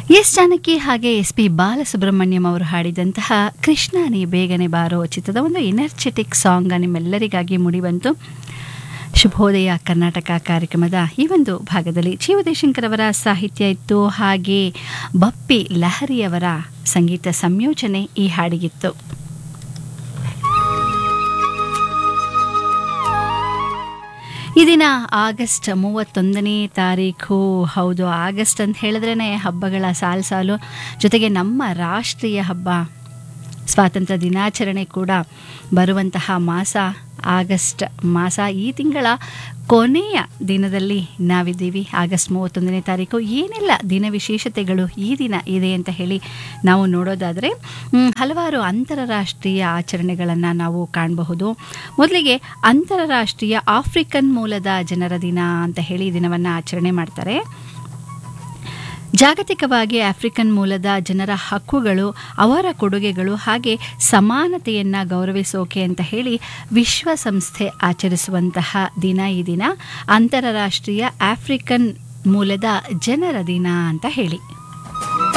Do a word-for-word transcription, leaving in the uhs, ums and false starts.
S Janaki ಹಾಗೆ S P Balasubrahmanyam ಅವರು ಹಾಡಿದಂತಹ ಕೃಷ್ಣ ನೀ ಬೇಗನೆ ಬಾರೋ ಚಿತ್ರದ ಒಂದು ಎನರ್ಜೆಟಿಕ್ ಸಾಂಗ್ ನಿಮ್ಮೆಲ್ಲರಿಗಾಗಿ ಮೂಡಿಬಂತು. ಶುಭೋದಯ ಕರ್ನಾಟಕ ಕಾರ್ಯಕ್ರಮದ ಈ ಒಂದು ಭಾಗದಲ್ಲಿ ಜಿ ಉದಯಶಂಕರ್ ಅವರ ಸಾಹಿತ್ಯ ಇತ್ತು, ಹಾಗೆ ಬಪ್ಪಿ ಲಹರಿಯವರ ಸಂಗೀತ ಸಂಯೋಜನೆ ಈ ಹಾಡಿಗಿತ್ತು. ಈ ದಿನ ಆಗಸ್ಟ್ ಮೂವತ್ತೊಂದನೇ ತಾರೀಖು. ಹೌದು, ಆಗಸ್ಟ್ ಅಂತ ಹೇಳಿದ್ರೇ ಹಬ್ಬಗಳ ಸಾಲು ಸಾಲು, ಜೊತೆಗೆ ನಮ್ಮ ರಾಷ್ಟ್ರೀಯ ಹಬ್ಬ ಸ್ವಾತಂತ್ರ್ಯ ದಿನಾಚರಣೆ ಕೂಡ ಬರುವಂತಹ ಮಾಸ ಆಗಸ್ಟ್ ಮಾಸ. ಈ ತಿಂಗಳ ಕೊನೆಯ ದಿನದಲ್ಲಿ ನಾವಿದ್ದೀವಿ. ಆಗಸ್ಟ್ ಮೂವತ್ತೊಂದನೇ ತಾರೀಕು ಏನೆಲ್ಲ ದಿನ ವಿಶೇಷತೆಗಳು ಈ ದಿನ ಇದೆ ಅಂತ ಹೇಳಿ ನಾವು ನೋಡೋದಾದರೆ ಹಲವಾರು ಅಂತಾರಾಷ್ಟ್ರೀಯ ಆಚರಣೆಗಳನ್ನು ನಾವು ಕಾಣಬಹುದು. ಮೊದಲಿಗೆ ಅಂತಾರಾಷ್ಟ್ರೀಯ ಆಫ್ರಿಕನ್ ಮೂಲದ ಜನರ ದಿನ ಅಂತ ಹೇಳಿ ಈ ದಿನವನ್ನು ಆಚರಣೆ ಮಾಡ್ತಾರೆ. ಜಾಗತಿಕವಾಗಿ ಆಫ್ರಿಕನ್ ಮೂಲದ ಜನರ ಹಕ್ಕುಗಳು, ಅವರ ಕೊಡುಗೆಗಳು ಹಾಗೆ ಸಮಾನತೆಯನ್ನು ಗೌರವಿಸೋಕೆ ಅಂತ ಹೇಳಿ ವಿಶ್ವಸಂಸ್ಥೆ ಆಚರಿಸುವಂತಹ ದಿನ ಈ ದಿನ ಅಂತಾರಾಷ್ಟ್ರೀಯ ಆಫ್ರಿಕನ್ ಮೂಲದ ಜನರ ದಿನ ಅಂತ ಹೇಳಿ.